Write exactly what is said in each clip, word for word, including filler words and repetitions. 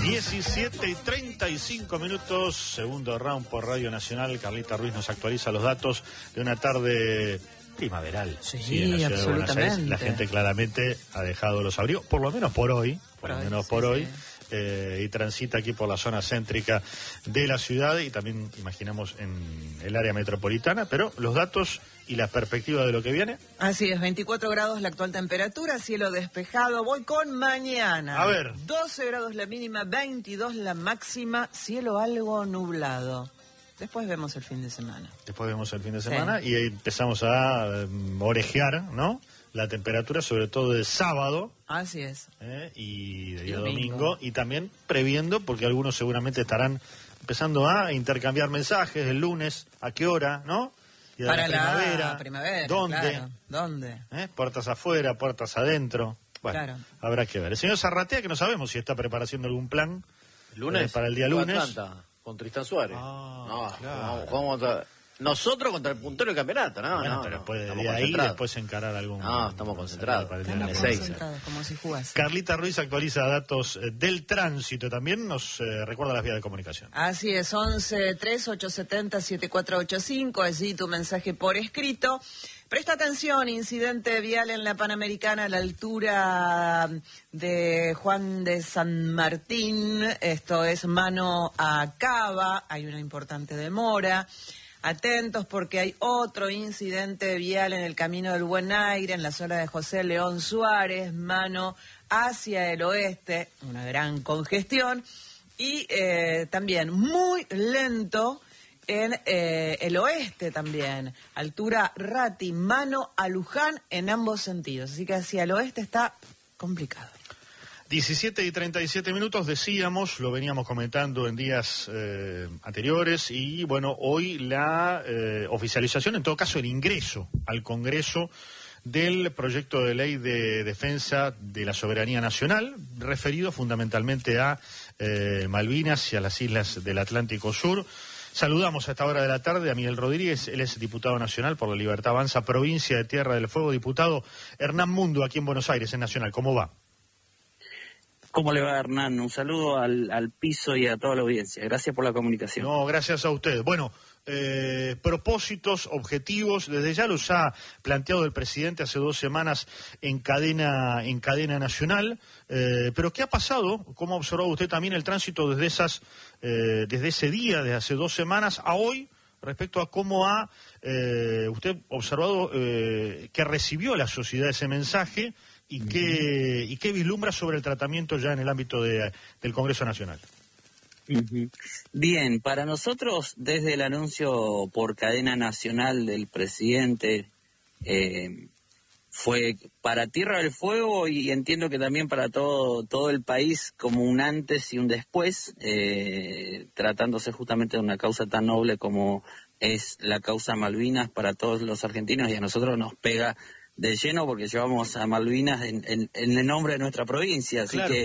diecisiete y treinta y cinco minutos, segundo round por Radio Nacional. Carlita Ruiz nos actualiza los datos de una tarde primaveral. Sí, sí, en la ciudad de Buenos absolutamente. Aires. La gente claramente ha dejado los abrigos, por lo menos por hoy, por, Por lo hoy, menos sí, por hoy. sí. Eh, y transita aquí por la zona céntrica de la ciudad y también imaginamos en el área metropolitana, pero los datos y la perspectiva de lo que viene. Así es, veinticuatro grados la actual temperatura, cielo despejado. Voy con mañana. A ver. doce grados la mínima, veintidós la máxima, cielo algo nublado. Después vemos el fin de semana. Después vemos el fin de Sí. semana y empezamos a um, orejear, ¿no? La temperatura, sobre todo de sábado. Así es. ¿eh? Y de Y día domingo. domingo. Y también previendo, porque algunos seguramente estarán empezando a intercambiar mensajes el lunes, a qué hora, ¿no? Y de Para la primavera. primavera. ¿Dónde? Claro. ¿Dónde? ¿Eh? Puertas afuera, puertas adentro. Bueno, Claro. habrá que ver. El señor Zarratea, que no sabemos si está preparando algún plan Lunes, eh, para el día juega lunes. Atlanta, con Tristan Suárez. Ah, no, claro. vamos, jugamos contra- nosotros contra el puntero del campeonato, ¿no? Bueno, no, pero no, después de estamos ahí concentrados. después encarar algún... No, estamos concentrados. para el día Estamos de la seis. concentrados, como si jugase. Carlita Ruiz actualiza datos eh, del tránsito. También nos eh, recuerda las vías de comunicación. Así es, once tres ocho siete cero siete cuatro ocho cinco, allí tu mensaje por escrito. Presta atención, incidente vial en la Panamericana a la altura de Juan de San Martín, esto es mano a Cava, hay una importante demora. Atentos porque hay otro incidente vial en el Camino del Buen Aire, en la zona de José León Suárez, mano hacia el oeste, una gran congestión. Y eh, también muy lento en eh, el oeste también, altura Rati, mano a Luján en ambos sentidos. Así que hacia el oeste está complicado. diecisiete y treinta y siete minutos, decíamos, lo veníamos comentando en días eh, anteriores y bueno, hoy la eh, oficialización, en todo caso el ingreso al Congreso del proyecto de ley de defensa de la soberanía nacional, referido fundamentalmente a eh, Malvinas y a las islas del Atlántico Sur. Saludamos a esta hora de la tarde a Miguel Rodríguez, él es diputado nacional por la Libertad Avanza, provincia de Tierra del Fuego. Diputado Hernán Mundo, aquí en Buenos Aires, en Nacional, ¿cómo va? ¿Cómo le va, Hernán? Un saludo al, al piso y a toda la audiencia. Gracias por la comunicación. No, gracias a usted. Bueno, eh, propósitos, objetivos, desde ya los ha planteado el presidente hace dos semanas en cadena, en cadena nacional, eh, pero ¿qué ha pasado? ¿Cómo ha observado usted también el tránsito desde esas, eh, desde ese día, desde hace dos semanas a hoy, respecto a cómo ha eh, usted observado eh, que recibió la sociedad ese mensaje y uh-huh. qué, y qué vislumbra sobre el tratamiento ya en el ámbito de, del Congreso Nacional? Uh-huh. Bien, para nosotros, desde el anuncio por cadena nacional del presidente, eh, fue para Tierra del Fuego y entiendo que también para todo, todo el país como un antes y un después, eh, tratándose justamente de una causa tan noble como es la causa Malvinas para todos los argentinos, y a nosotros nos pega de lleno porque llevamos a Malvinas en, en, en el nombre de nuestra provincia, así claro. que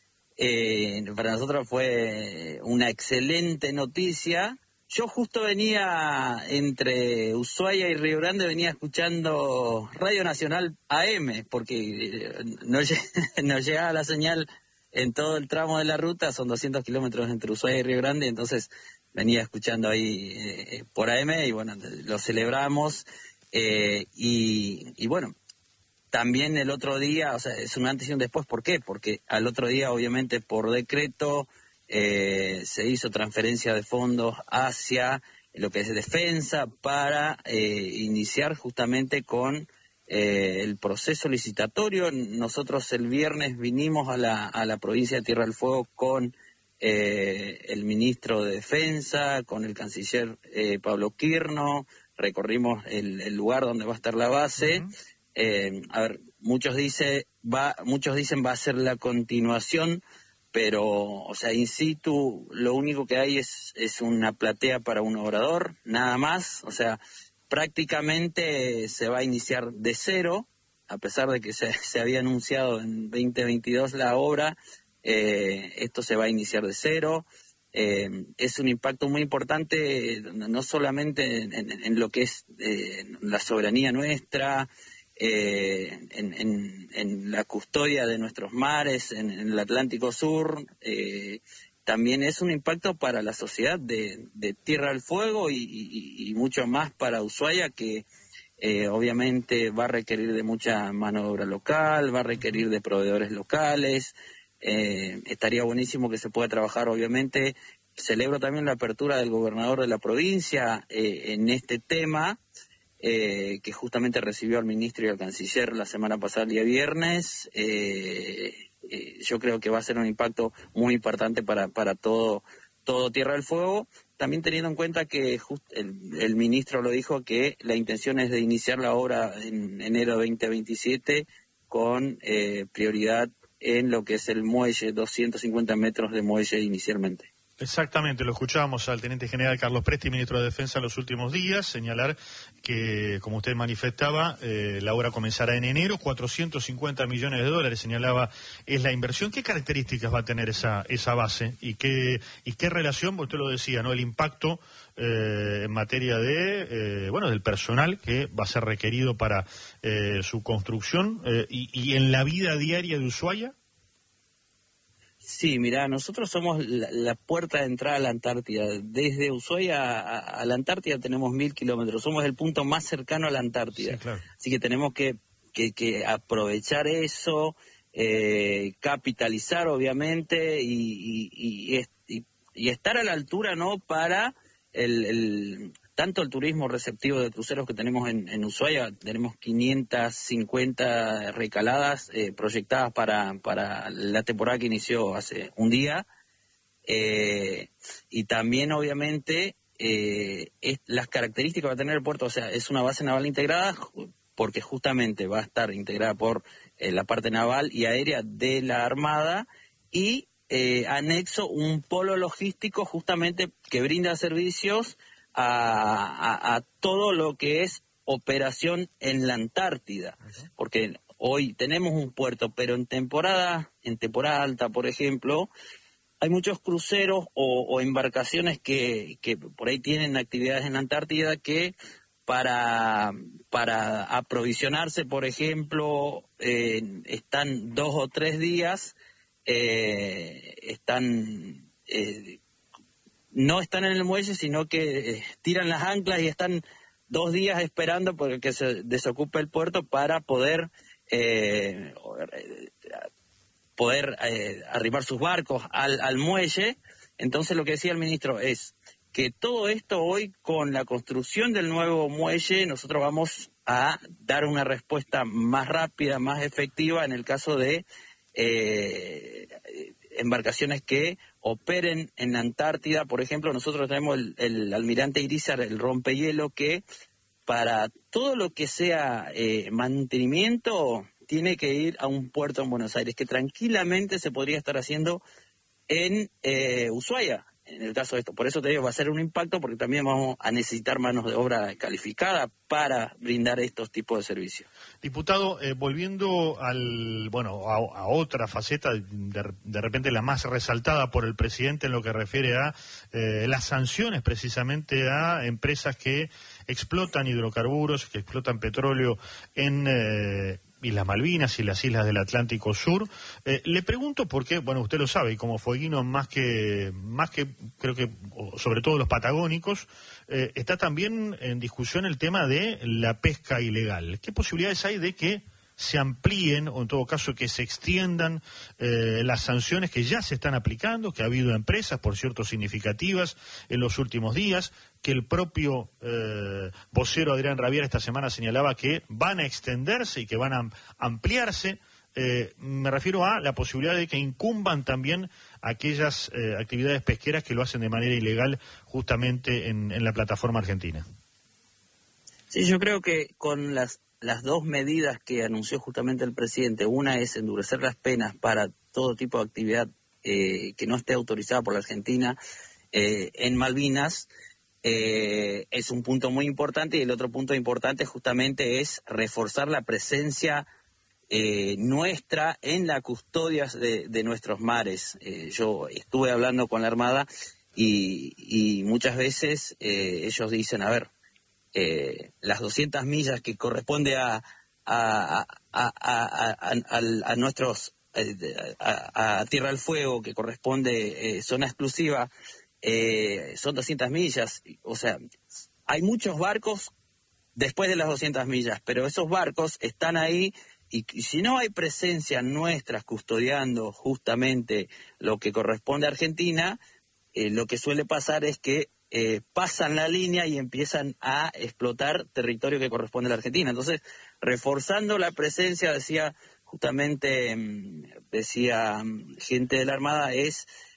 eh, para nosotros fue una excelente noticia. Yo justo venía entre Ushuaia y Río Grande, venía escuchando Radio Nacional A M, porque no, no llegaba la señal en todo el tramo de la ruta, son doscientos kilómetros entre Ushuaia y Río Grande, entonces venía escuchando ahí eh, por A M y bueno, lo celebramos eh, y, y bueno, también el otro día, o sea, es un antes y un después, ¿por qué? Porque al otro día obviamente por decreto Eh, se hizo transferencia de fondos hacia lo que es defensa para eh, iniciar justamente con eh, el proceso licitatorio. Nosotros el viernes vinimos a la, a la provincia de Tierra del Fuego con eh, el ministro de Defensa, con el canciller eh, Pablo Quirno, recorrimos el, el lugar donde va a estar la base. Uh-huh. eh, a ver, muchos, dice, va, muchos dicen va a ser la continuación, pero, o sea, in situ, lo único que hay es, es una platea para un obrador, nada más. O sea, prácticamente se va a iniciar de cero, a pesar de que se, se había anunciado en veinte veintidós la obra, eh, esto se va a iniciar de cero. Eh, es un impacto muy importante, no solamente en, en, en lo que es eh, la soberanía nuestra, Eh, en, en, en la custodia de nuestros mares, en, en el Atlántico Sur, eh, también es un impacto para la sociedad de, de Tierra del Fuego y, y, y mucho más para Ushuaia, que eh, obviamente va a requerir de mucha mano de obra local, va a requerir de proveedores locales. Eh, estaría buenísimo que se pueda trabajar, obviamente. Celebro también la apertura del gobernador de la provincia eh, en este tema, eh, que justamente recibió al ministro y al canciller la semana pasada, el día viernes. Eh, eh, yo creo que va a ser un impacto muy importante para, para todo, todo Tierra del Fuego, también teniendo en cuenta que just, el, el ministro lo dijo, que la intención es de iniciar la obra en enero de veinte veintisiete con eh, prioridad en lo que es el muelle, doscientos cincuenta metros de muelle inicialmente. Exactamente, lo escuchábamos al teniente general Carlos Presti, ministro de Defensa, en los últimos días, señalar que, como usted manifestaba, eh, la obra comenzará en enero, cuatrocientos cincuenta millones de dólares, señalaba, es la inversión. ¿Qué características va a tener esa esa base? ¿Y qué, y qué relación, usted lo decía, ¿no? El impacto eh, en materia de, eh, bueno, del personal que va a ser requerido para eh, su construcción eh, y, y en la vida diaria de Ushuaia. Sí, mira, nosotros somos la, la puerta de entrada a la Antártida. Desde Ushuaia a, a la Antártida tenemos mil kilómetros. Somos el punto más cercano a la Antártida. Sí, claro. Así que tenemos que, que, que aprovechar eso, eh, capitalizar, obviamente, y, y, y, y, y estar a la altura, ¿no? Para el, el tanto el turismo receptivo de cruceros que tenemos en, en Ushuaia. Tenemos quinientas cincuenta recaladas eh, proyectadas para, para la temporada que inició hace un día. Eh, y también, obviamente, eh, es, las características que va a tener el puerto, o sea, es una base naval integrada, porque justamente va a estar integrada por eh, la parte naval y aérea de la Armada, y eh, anexo un polo logístico justamente que brinda servicios A, a, a todo lo que es operación en la Antártida, porque hoy tenemos un puerto, pero en temporada, en temporada alta, por ejemplo, hay muchos cruceros o, o embarcaciones que, que por ahí tienen actividades en la Antártida que para, para aprovisionarse, por ejemplo, eh, están dos o tres días, eh, están... Eh, no están en el muelle, sino que eh, tiran las anclas y están dos días esperando porque se desocupe el puerto para poder eh, poder eh, arrimar sus barcos al, al muelle. Entonces, lo que decía el ministro es que todo esto hoy, con la construcción del nuevo muelle, nosotros vamos a dar una respuesta más rápida, más efectiva en el caso de eh, embarcaciones que operen en la Antártida. Por ejemplo, nosotros tenemos el, el almirante Irizar, el rompehielo, que para todo lo que sea eh, mantenimiento tiene que ir a un puerto en Buenos Aires, que tranquilamente se podría estar haciendo en eh, Ushuaia, en el caso de esto. Por eso te digo, va a ser un impacto, porque también vamos a necesitar manos de obra calificada para brindar estos tipos de servicios. Diputado, eh, volviendo al bueno a, a otra faceta, de, de repente la más resaltada por el presidente en lo que refiere a eh, las sanciones precisamente a empresas que explotan hidrocarburos, que explotan petróleo en eh, Islas Malvinas y las islas del Atlántico Sur. Eh, le pregunto porque, bueno, usted lo sabe, y como fueguino más que, más que creo que, sobre todo los patagónicos, eh, está también en discusión el tema de la pesca ilegal. ¿Qué posibilidades hay de que se amplíen, o en todo caso que se extiendan eh, las sanciones que ya se están aplicando, que ha habido empresas, por cierto, significativas en los últimos días, que el propio eh, vocero Adrián Rabier esta semana señalaba que van a extenderse y que van a ampliarse? Eh, me refiero a la posibilidad de que incumban también aquellas eh, actividades pesqueras que lo hacen de manera ilegal justamente en, en la plataforma argentina. Sí, yo creo que con las las dos medidas que anunció justamente el presidente, una es endurecer las penas para todo tipo de actividad eh, que no esté autorizada por la Argentina eh, en Malvinas, eh, es un punto muy importante, y el otro punto importante justamente es reforzar la presencia eh, nuestra en la custodia de, de nuestros mares. Eh, yo estuve hablando con la Armada y, y muchas veces eh, ellos dicen, a ver, Eh, las doscientas millas que corresponde a a, a, a, a, a, a nuestros a, a Tierra del Fuego, que corresponde eh, zona exclusiva, eh, son doscientas millas. O sea, hay muchos barcos después de las doscientas millas, pero esos barcos están ahí y, y si no hay presencia nuestra custodiando justamente lo que corresponde a Argentina, eh, lo que suele pasar es que eh, pasan la línea y empiezan a explotar territorio que corresponde a la Argentina. Entonces, reforzando la presencia, decía justamente, decía gente de la Armada, es